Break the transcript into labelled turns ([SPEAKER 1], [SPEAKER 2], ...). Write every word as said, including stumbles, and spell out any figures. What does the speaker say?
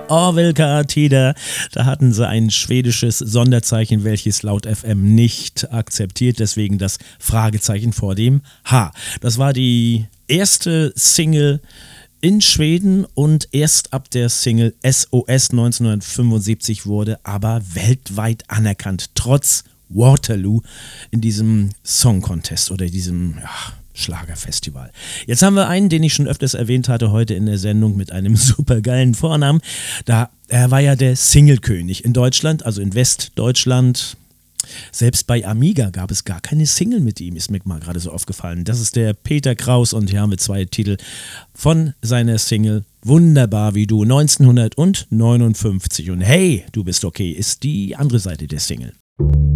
[SPEAKER 1] Orwell Tider. Da hatten sie ein schwedisches Sonderzeichen, welches laut F M nicht akzeptiert, deswegen das Fragezeichen vor dem H. Das war die erste Single in Schweden und erst ab der Single S O S neunzehnhundertfünfundsiebzig wurde aber weltweit anerkannt, trotz Waterloo in diesem Song Contest oder diesem ja, Schlagerfestival. Jetzt haben wir einen, den ich schon öfters erwähnt hatte heute in der Sendung mit einem supergeilen Vornamen. Da, er war ja der Singlekönig in Deutschland, also in Westdeutschland. Selbst bei Amiga gab es gar keine Single mit ihm, ist mir mal gerade so aufgefallen. Das ist der Peter Kraus und hier haben wir zwei Titel von seiner Single Wunderbar wie du neunzehnhundertneunundfünfzig. Und hey, du bist okay, ist die andere Seite der Single.